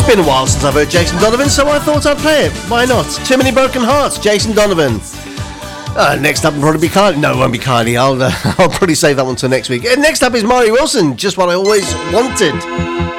It's been a while since I've heard Jason Donovan, so I thought I'd play it. Why not? Too Many Broken Hearts, Jason Donovan. Next up will probably be Kylie. No, it won't be Kylie. I'll probably save that one till next week. Next up is Mari Wilson, Just What I Always Wanted.